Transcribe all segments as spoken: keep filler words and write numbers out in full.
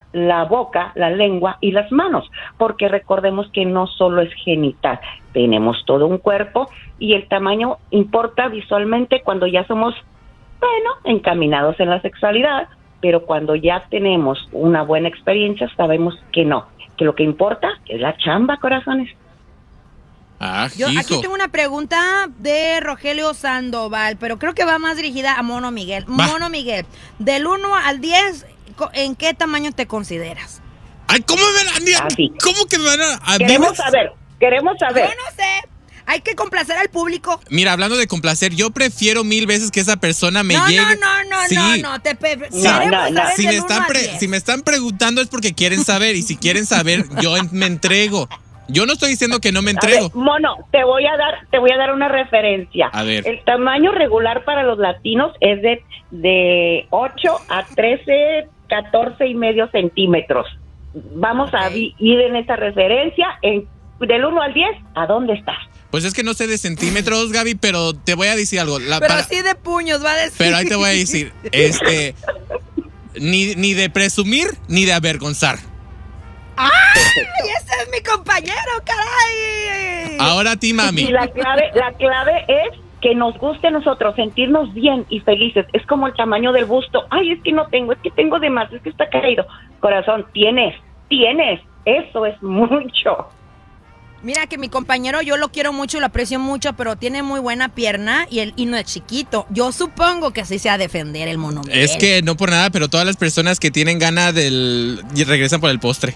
la boca, la lengua y las manos, porque recordemos que no solo es genital, tenemos todo un cuerpo y el tamaño importa visualmente cuando ya somos, bueno, encaminados en la sexualidad, pero cuando ya tenemos una buena experiencia sabemos que no, que lo que importa es la chamba, corazones. Ah, Yo aquí tengo una pregunta de Rogelio Sandoval, pero creo que va más dirigida a Mono Miguel. Va. Mono Miguel, del uno al diez, ¿en qué tamaño te consideras? Ay, ¿cómo me van a, ¿cómo que me van a, a Queremos saber, queremos saber. Yo no sé. Hay que complacer al público. Mira, hablando de complacer, yo prefiero mil veces que esa persona me no, llegue. No, no, no, sí. no, no, te pe sí. no, no, no. Si me están pre si me están preguntando es porque quieren saber y si quieren saber, yo me entrego. Yo no estoy diciendo que no me entrego. A ver, Mono, te voy a dar, te voy a dar una referencia. A ver. El tamaño regular para los latinos es de, de ocho a trece, catorce y medio centímetros. Vamos okay. a ir en esa referencia, en, del uno al diez, ¿a dónde estás? Pues es que no sé de centímetros, Gaby, pero te voy a decir algo. La, pero para... sí de puños, va a decir. Pero ahí te voy a decir, este, ni, ni de presumir, ni de avergonzar. ¡Ay! ¡Ese es mi compañero, caray! Ahora a ti, mami. Y la clave, la clave es que nos guste a nosotros, sentirnos bien y felices. Es como el tamaño del busto. Ay, es que no tengo, es que tengo de más, es que está caído. Corazón, tienes, tienes. Eso es mucho. Mira que mi compañero yo lo quiero mucho, lo aprecio mucho, pero tiene muy buena pierna y, el, y no es chiquito. Yo supongo que así sea defender el Mono Miguel. Es que no por nada, pero todas las personas que tienen gana del... regresan por el postre.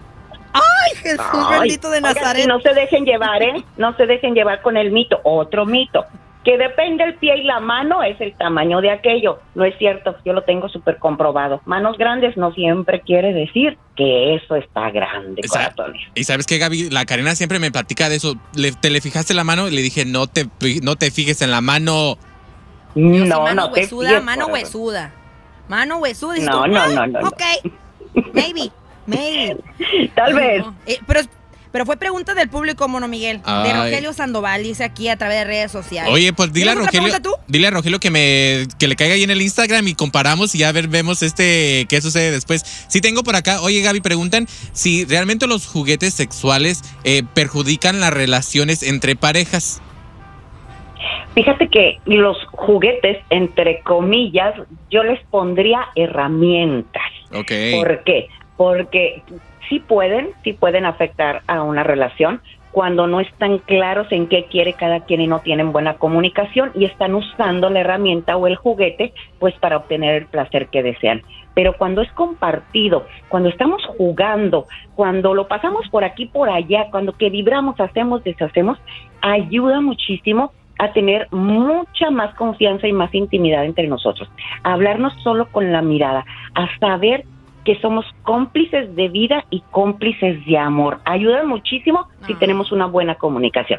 ¡Ay, Jesús Ay, bendito de Nazaret! Oigan, no se dejen llevar, ¿eh? No se dejen llevar con el mito. Otro mito. Que depende el pie y la mano es el tamaño de aquello. No es cierto, yo lo tengo súper comprobado. Manos grandes no siempre quiere decir que eso está grande, corazones. Y sabes qué, Gaby, la Karina siempre me platica de eso. Le, ¿Te le fijaste la mano? Le dije, no te, no te fijes en la mano. No, sí, mano no huesuda, te mano huesuda. Mano huesuda. No, tú, no, no, no, no. Ok, maybe, maybe. Tal no, vez. No. Eh, pero... Pero fue pregunta del público, Mono Miguel. Ay. De Rogelio Sandoval, dice aquí a través de redes sociales. Oye, pues dile a Rogelio, dile a Rogelio que me que le caiga ahí en el Instagram y comparamos y ya ver, vemos este qué sucede después. Sí tengo por acá, oye Gaby, preguntan si realmente los juguetes sexuales eh, perjudican las relaciones entre parejas. Fíjate que los juguetes, entre comillas, yo les pondría herramientas. Ok. ¿Por qué? Porque sí pueden, sí pueden afectar a una relación cuando no están claros en qué quiere cada quien y no tienen buena comunicación y están usando la herramienta o el juguete pues para obtener el placer que desean. Pero cuando es compartido, cuando estamos jugando, cuando lo pasamos por aquí, por allá, cuando que vibramos, hacemos, deshacemos, ayuda muchísimo a tener mucha más confianza y más intimidad entre nosotros. A hablarnos solo con la mirada, a saber que somos cómplices de vida y cómplices de amor. Ayuda muchísimo si ah. tenemos una buena comunicación.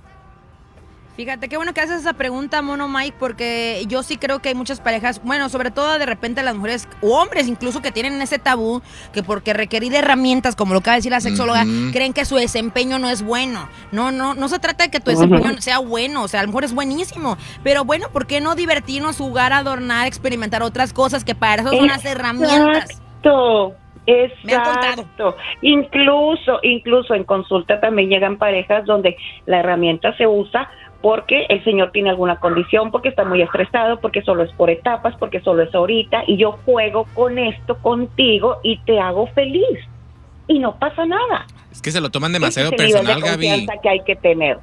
Fíjate, qué bueno que haces esa pregunta, Mono Mike, porque yo sí creo que hay muchas parejas, bueno, sobre todo de repente las mujeres, o hombres incluso, que tienen ese tabú, que porque requerir de herramientas, como lo acaba de decir la sexóloga, uh-huh. creen que su desempeño no es bueno. No, no, no se trata de que tu desempeño uh-huh. sea bueno, o sea, a lo mejor es buenísimo, pero bueno, ¿por qué no divertirnos, jugar, adornar, experimentar otras cosas que para eso son las herramientas? Exacto. Exacto. Me han contado. Incluso, incluso en consulta también llegan parejas donde la herramienta se usa porque el señor tiene alguna condición, porque está muy estresado, porque solo es por etapas, porque solo es ahorita, y yo juego con esto contigo y te hago feliz. Y no pasa nada. Es que se lo toman demasiado es personal, nivel de confianza Gaby. Que hay que tener.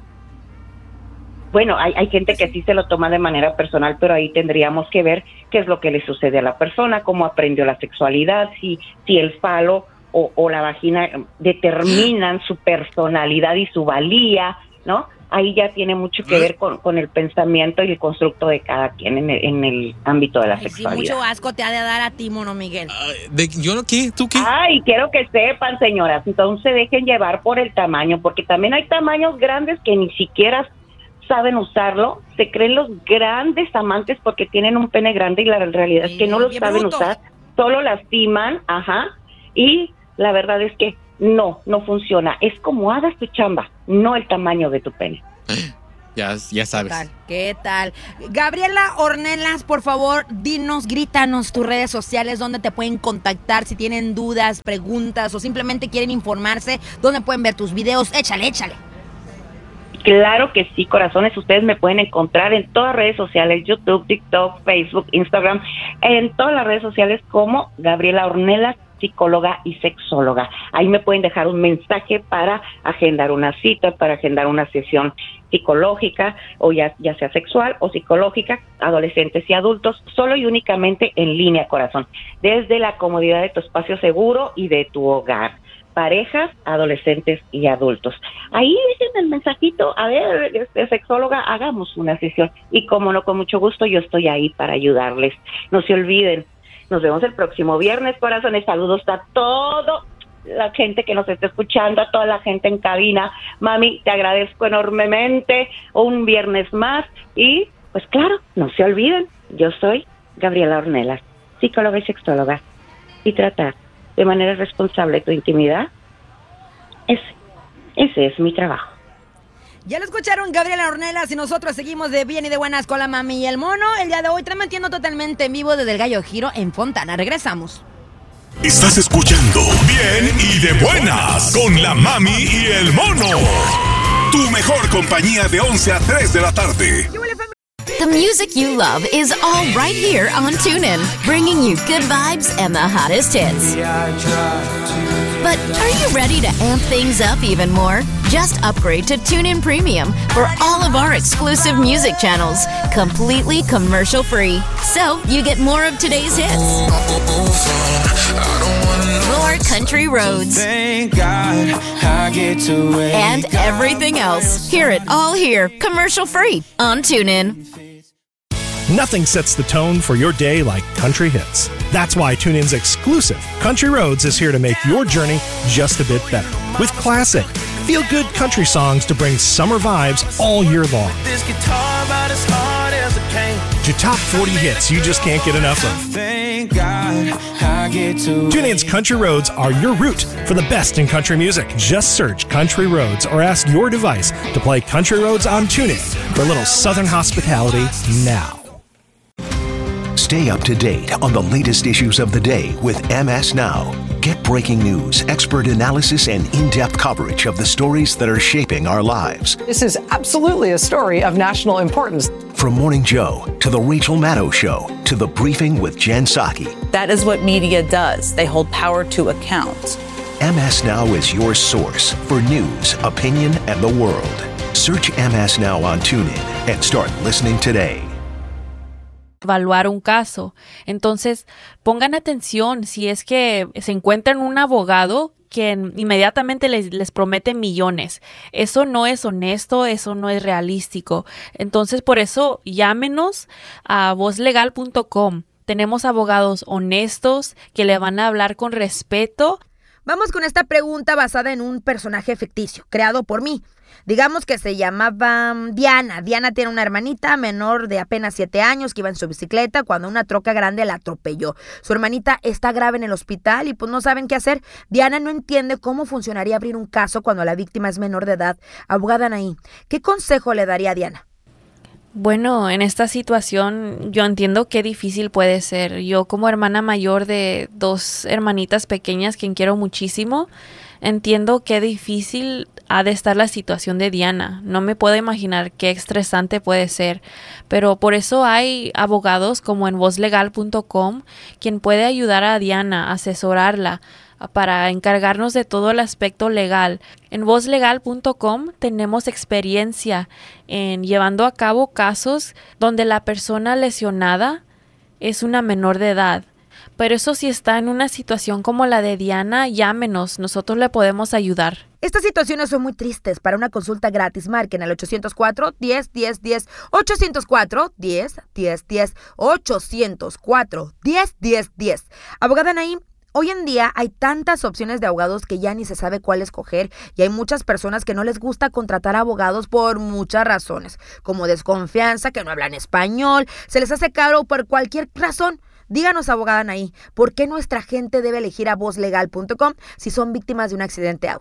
Bueno, hay, hay gente que sí se lo toma de manera personal, pero ahí tendríamos que ver qué es lo que le sucede a la persona, cómo aprendió la sexualidad, si, si el falo o, o la vagina determinan su personalidad y su valía, ¿no? Ahí ya tiene mucho que ver con, con el pensamiento y el constructo de cada quien en el, en el ámbito de la Ay, sexualidad. Sí, mucho asco te ha de dar a ti, Mono Miguel. Uh, de, ¿Yo no qué? ¿Tú qué? Ay, quiero que sepan, señoras, entonces dejen llevar por el tamaño, porque también hay tamaños grandes que ni siquiera saben usarlo, se creen los grandes amantes porque tienen un pene grande y la realidad sí, es que no lo saben brutos. usar, solo lastiman, ajá, y la verdad es que no, no funciona. Es como hagas tu chamba, no el tamaño de tu pene. Ya, ya sabes. ¿Qué tal? ¿Qué tal? Gabriela Ornelas, por favor, dinos, grítanos tus redes sociales, dónde te pueden contactar, si tienen dudas, preguntas o simplemente quieren informarse, dónde pueden ver tus videos. Échale, échale. Claro que sí, corazones. Ustedes me pueden encontrar en todas las redes sociales, YouTube, TikTok, Facebook, Instagram, en todas las redes sociales como Gabriela Ornelas, psicóloga y sexóloga. Ahí me pueden dejar un mensaje para agendar una cita, para agendar una sesión psicológica, o ya, ya sea sexual o psicológica, adolescentes y adultos, solo y únicamente en línea, corazón, desde la comodidad de tu espacio seguro y de tu hogar. Parejas, adolescentes y adultos. Ahí dejen el mensajito, a ver, este, sexóloga, hagamos una sesión. Y como no, con mucho gusto, yo estoy ahí para ayudarles. No se olviden, nos vemos el próximo viernes, corazones. Saludos a toda la gente que nos está escuchando, a toda la gente en cabina. Mami, te agradezco enormemente. Un viernes más. Y, pues claro, no se olviden, yo soy Gabriela Ornelas, psicóloga y sexóloga. Y tratar de manera responsable tu intimidad, ese, ese es mi trabajo. Ya lo escucharon, Gabriela Ornelas, y nosotros seguimos de bien y de buenas con la mami y el mono. El día de hoy transmitiendo totalmente en vivo desde el Gallo Giro en Fontana. Regresamos. Estás escuchando Bien y de Buenas con la mami y el mono. Tu mejor compañía de once a tres de la tarde. The music you love is all right here on TuneIn, bringing you good vibes and the hottest hits. But are you ready to amp things up even more? Just upgrade to TuneIn Premium for all of our exclusive music channels, completely commercial-free. So you get more of today's hits, more country roads, Thank God I get to wake and everything else. Hear it all here, commercial-free on TuneIn. Nothing sets the tone for your day like country hits. That's why TuneIn's exclusive Country Roads is here to make your journey just a bit better. With classic, feel-good country songs to bring summer vibes all year long. This guitar about as hard as a cane. To top forty hits you just can't get enough of. Thank God I get to TuneIn's Country Roads are your route for the best in country music. Just search Country Roads or ask your device to play Country Roads on TuneIn for a little southern hospitality now. Stay up to date on the latest issues of the day with M S Now. Get breaking news, expert analysis, and in-depth coverage of the stories that are shaping our lives. This is absolutely a story of national importance. From Morning Joe to The Rachel Maddow Show to The Briefing with Jen Psaki. That is what media does. They hold power to account. M S Now is your source for news, opinion, and the world. Search M S Now on TuneIn and start listening today. Evaluar un caso. Entonces, pongan atención si es que se encuentran un abogado que inmediatamente les, les promete millones. Eso no es honesto, eso no es realístico. Entonces, por eso, llámenos a voz legal punto com. Tenemos abogados honestos que le van a hablar con respeto. Vamos con esta pregunta basada en un personaje ficticio, creado por mí. Digamos que se llamaba Diana. Diana tiene una hermanita menor de apenas siete años que iba en su bicicleta cuando una troca grande la atropelló. Su hermanita está grave en el hospital y pues no saben qué hacer. Diana no entiende cómo funcionaría abrir un caso cuando la víctima es menor de edad. Abogada Anaí, ¿qué consejo le daría a Diana? Bueno, en esta situación yo entiendo qué difícil puede ser. Yo como hermana mayor de dos hermanitas pequeñas, quien quiero muchísimo, entiendo qué difícil ha de estar la situación de Diana. No me puedo imaginar qué estresante puede ser, pero por eso hay abogados como en voz legal punto com quien puede ayudar a Diana, asesorarla para encargarnos de todo el aspecto legal. En voz legal punto com tenemos experiencia en llevando a cabo casos donde la persona lesionada es una menor de edad. Pero eso si está en una situación como la de Diana, llámenos, nosotros le podemos ayudar. Estas situaciones son muy tristes. Para una consulta gratis, marquen al ocho cero cuatro, diez, diez, diez, ocho cero cuatro, diez, diez, diez, ocho cero cuatro, diez, diez, diez. Abogada Anaí, hoy en día hay tantas opciones de abogados que ya ni se sabe cuál escoger y hay muchas personas que no les gusta contratar abogados por muchas razones, como desconfianza, que no hablan español, se les hace caro por cualquier razón. Díganos, abogada Anaí, ¿por qué nuestra gente debe elegir a voz legal punto com si son víctimas de un accidente de auto?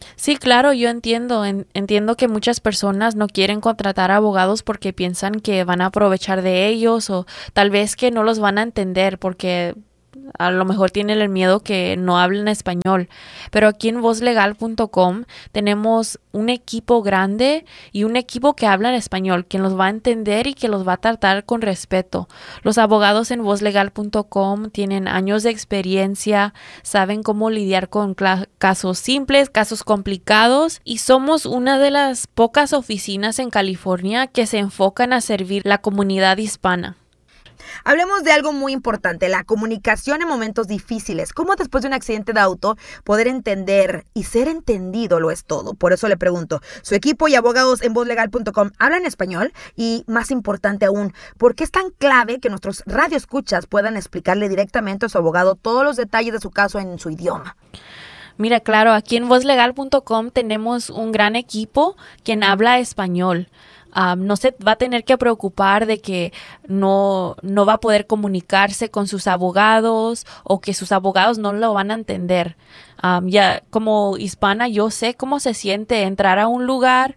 Sí, claro, yo entiendo. En, entiendo que muchas personas no quieren contratar abogados porque piensan que van a aprovechar de ellos o tal vez que no los van a entender porque a lo mejor tienen el miedo que no hablen español. Pero aquí en voz legal punto com tenemos un equipo grande y un equipo que habla en español, que los va a entender y que los va a tratar con respeto. Los abogados en voz legal punto com tienen años de experiencia, saben cómo lidiar con casos simples, casos complicados y somos una de las pocas oficinas en California que se enfocan a servir la comunidad hispana. Hablemos de algo muy importante, la comunicación en momentos difíciles. ¿Cómo después de un accidente de auto poder entender y ser entendido lo es todo? Por eso le pregunto, ¿su equipo y abogados en voz legal punto com hablan español? Y más importante aún, ¿por qué es tan clave que nuestros radioescuchas puedan explicarle directamente a su abogado todos los detalles de su caso en su idioma? Mira, claro, aquí en voz legal punto com tenemos un gran equipo quien habla español. Um, no se va a tener que preocupar de que no, no va a poder comunicarse con sus abogados o que sus abogados no lo van a entender. Um, ya como hispana yo sé cómo se siente entrar a un lugar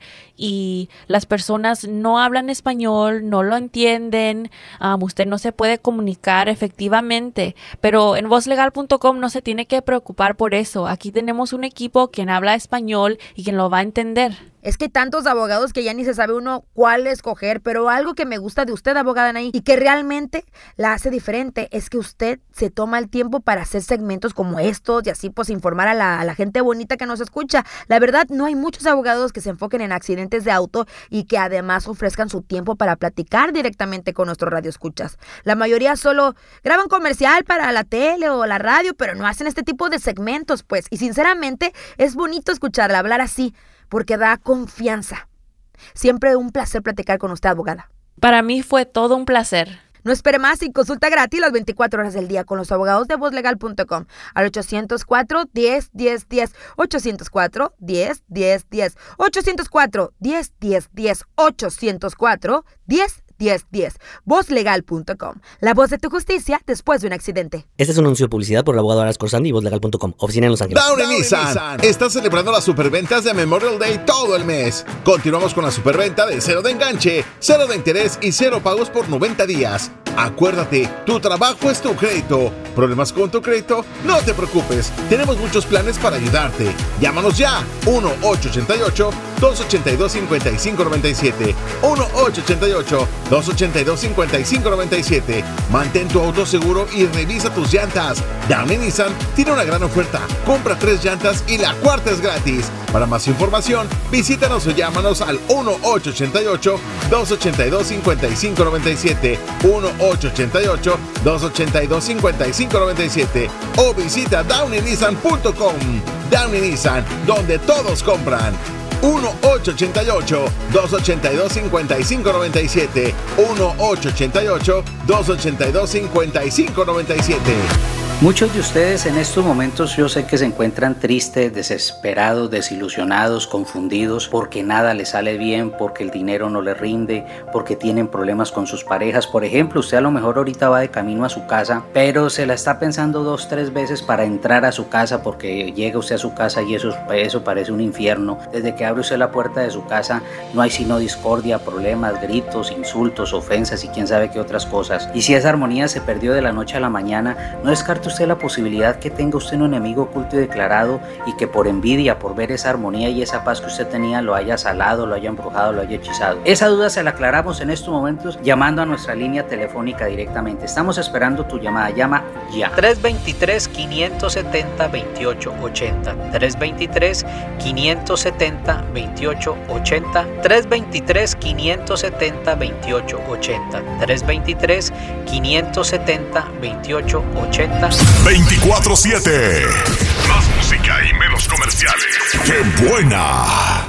y las personas no hablan español, no lo entienden, um, usted no se puede comunicar efectivamente, pero en voz legal punto com no se tiene que preocupar por eso. Aquí tenemos un equipo quien habla español y quien lo va a entender. Es que hay tantos abogados que ya ni se sabe uno cuál escoger, pero algo que me gusta de usted, abogada Anaí, y que realmente la hace diferente, es que usted se toma el tiempo para hacer segmentos como estos y así pues informar a la, a la gente bonita que nos escucha. La verdad, no hay muchos abogados que se enfoquen en accidentes de auto y que además ofrezcan su tiempo para platicar directamente con nuestros radioescuchas. La mayoría solo graban comercial para la tele o la radio, pero no hacen este tipo de segmentos, pues. Y sinceramente, es bonito escucharla hablar así, porque da confianza. Siempre un placer platicar con usted, abogada. Para mí fue todo un placer. No espere más y consulta gratis las veinticuatro horas del día con los abogados de voz legal punto com al ochocientos cuatro, diez, diez, diez, ochocientos cuatro, diez, diez, diez, ochocientos cuatro, diez, diez, diez, ochocientos cuatro, diez, diez, diez. voz legal punto com. La voz de tu justicia después de un accidente. Este es un anuncio de publicidad por el abogado Aras Corsandi y voz legal punto com. Oficina en Los Ángeles. Downey Nissan está celebrando las superventas de Memorial Day todo el mes. Continuamos con la superventa de cero de enganche, cero de interés y cero pagos por noventa días. Acuérdate, tu trabajo es tu crédito. ¿Problemas con tu crédito? No te preocupes. Tenemos muchos planes para ayudarte. Llámanos ya. uno ocho ocho ocho, dos ocho dos, cinco cinco nueve siete. uno ocho ocho ocho, dos ocho dos, cinco cinco nueve siete. Mantén tu auto seguro y revisa tus llantas. Downey Nissan tiene una gran oferta. Compra tres llantas y la cuarta es gratis. Para más información, visítanos o llámanos al uno ocho ocho ocho, dos ocho dos, cinco cinco nueve siete. uno ocho ocho ocho, dos ocho dos, cinco cinco nueve siete. O visita downey nissan punto com. Downey Nissan, donde todos compran. uno ocho ocho ocho, dos ocho dos, cinco cinco nueve siete. uno ocho ocho ocho, dos ocho dos, cinco cinco nueve siete. Muchos de ustedes en estos momentos yo sé que se encuentran tristes, desesperados, desilusionados, confundidos porque nada les sale bien, porque el dinero no les rinde, porque tienen problemas con sus parejas. Por ejemplo, usted a lo mejor ahorita va de camino a su casa, pero se la está pensando dos, tres veces para entrar a su casa porque llega usted a su casa y eso, eso parece un infierno. Desde que abre usted la puerta de su casa no hay sino discordia, problemas, gritos, insultos, ofensas y quién sabe qué otras cosas. Y si esa armonía se perdió de la noche a la mañana, no descarte usted la posibilidad que tenga usted un enemigo oculto y declarado y que por envidia, por ver esa armonía y esa paz que usted tenía, lo haya salado, lo haya embrujado, lo haya hechizado. Esa duda se la aclaramos en estos momentos llamando a nuestra línea telefónica directamente. Estamos esperando tu llamada. Llama ya. tres dos tres, cinco siete cero, dos ocho ocho cero. tres dos tres, cinco siete cero, dos ocho ocho cero. tres dos tres, cinco siete cero, dos ocho ocho cero. tres dos tres, cinco siete cero, dos ocho ocho cero. veinticuatro siete. Más música y menos comerciales. ¡Qué buena!